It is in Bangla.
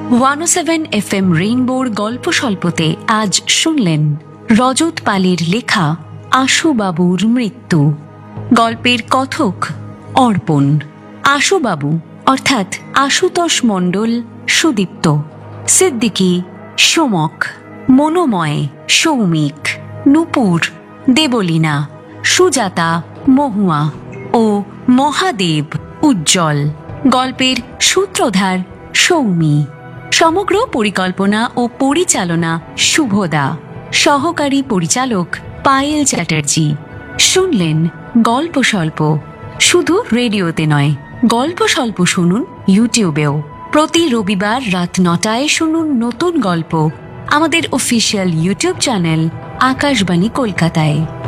107 FM রেইনবোর গল্প স্বল্পতে আজ শুনলেন রজত পালের লেখা আশুবাবুর মৃত্যু। গল্পের কথক অর্পণ। আশুবাবু অর্থাৎ আশুতোষ মণ্ডল সুদীপ্ত, সিদ্দিকী সোমক, মনোময় সৌমিক, নূপুর দেবলীনা, সুজাতা মহুয়া ও মহাদেব উজ্জ্বল। গল্পের সূত্রধার সৌমি। সমগ্র পরিকল্পনা ও পরিচালনা শুভদা। সহকারী পরিচালক পায়েল চ্যাটার্জি। শুনলেন গল্প স্বল্প, শুধু রেডিওতে নয়, গল্প স্বল্প শুনুন ইউটিউবেও। প্রতি রবিবার রাত 9টায় শুনুন নতুন গল্প আমাদের অফিসিয়াল ইউটিউব চ্যানেল আকাশবাণী কলকাতায়।